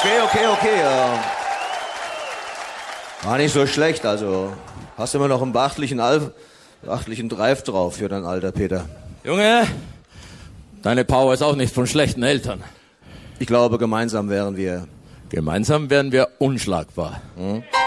Okay. War nicht so schlecht, also hast immer noch einen beachtlichen Drive drauf für dein Alter, Peter. Junge, deine Power ist auch nicht von schlechten Eltern. Ich glaube, gemeinsam wären wir unschlagbar. Hm?